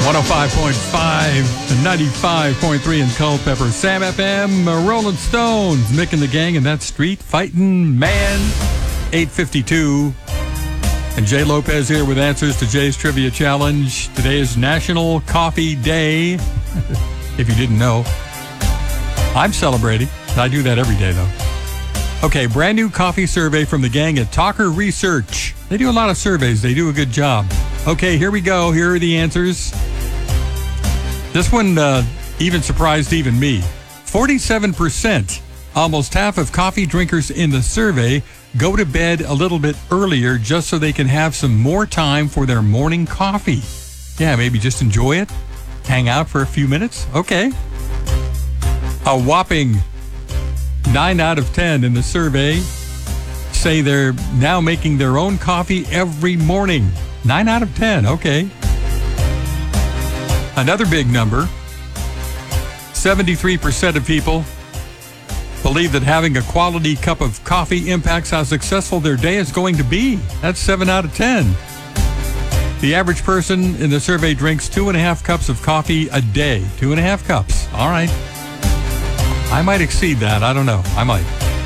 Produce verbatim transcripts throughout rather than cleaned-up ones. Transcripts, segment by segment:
one oh five point five and ninety-five point three in Culpeper. Sam F M, Rolling Stones, Mick and the gang, and that Street Fightin' Man. eight fifty-two. And Jay Lopez here with answers to Jay's Trivia Challenge. Today is National Coffee Day. If you didn't know, I'm celebrating. I do that every day, though. Okay, brand new coffee survey from the gang at Talker Research. They do a lot of surveys. They do a good job. Okay, here we go. Here are the answers. This one uh, even surprised even me. forty-seven percent, almost half of coffee drinkers in the survey, go to bed a little bit earlier just so they can have some more time for their morning coffee. Yeah, maybe just enjoy it, hang out for a few minutes. Okay. A whopping nine out of ten in the survey say they're now making their own coffee every morning. nine out of ten, okay. Another big number, seventy-three percent of people believe that having a quality cup of coffee impacts how successful their day is going to be. That's seven out of ten. The average person in the survey drinks two and a half cups of coffee a day. Two and a half cups. All right. I might exceed that. I don't know. I might.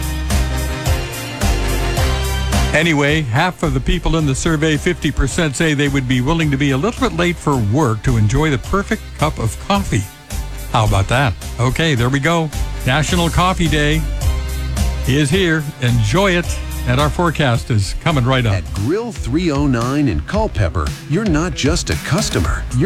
Anyway, half of the people in the survey, fifty percent, say they would be willing to be a little bit late for work to enjoy the perfect cup of coffee. How about that? Okay, there we go. National Coffee Day is here. Enjoy it. And our forecast is coming right up. At Grill three oh nine in Culpeper, you're not just a customer. You're